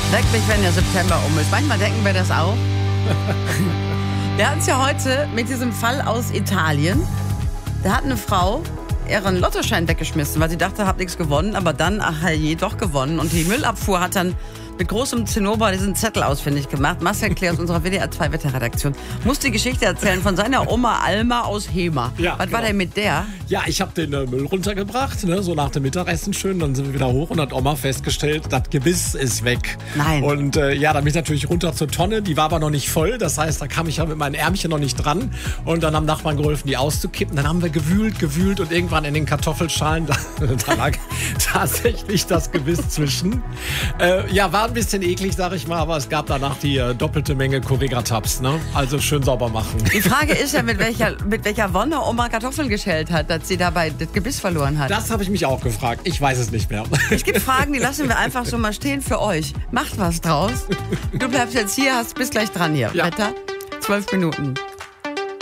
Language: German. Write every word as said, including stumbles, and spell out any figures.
Leckt mich, wenn der September um ist. Manchmal denken wir das auch. Wir hatten es ja heute mit diesem Fall aus Italien. Da hat eine Frau ihren Lottoschein weggeschmissen, weil sie dachte, hat nichts gewonnen. Aber dann, ach je, doch gewonnen. Und die Müllabfuhr hat dann mit großem Zinnober diesen Zettel ausfindig gemacht. Marcel Klee aus unserer W D R zwei Wetterredaktion muss die Geschichte erzählen von seiner Oma Alma aus Hema. Ja, Was genau. war denn mit der? Ja, ich habe den äh, Müll runtergebracht, ne, so nach dem Mittagessen schön. Dann sind wir wieder hoch und hat Oma festgestellt, das Gebiss ist weg. Nein. Und äh, ja, dann bin ich natürlich runter zur Tonne. Die war aber noch nicht voll. Das heißt, da kam ich ja mit meinen Ärmchen noch nicht dran. Und dann haben Nachbarn geholfen, die auszukippen. Dann haben wir gewühlt, gewühlt und irgendwann in den Kartoffelschalen, da, da lag tatsächlich das Gebiss zwischen. Äh, ja, war ein bisschen eklig, sag ich mal, aber es gab danach die äh, doppelte Menge Correga-Tabs, ne? Also schön sauber machen. Die Frage ist ja, mit welcher, mit welcher Wonne Oma Kartoffeln geschält hat, dass sie dabei das Gebiss verloren hat. Das habe ich mich auch gefragt. Ich weiß es nicht mehr. Es gibt Fragen, die lassen wir einfach so mal stehen für euch. Macht was draus. Du bleibst jetzt hier, hast bis gleich dran hier. Ja. Wetter, zwölf Minuten.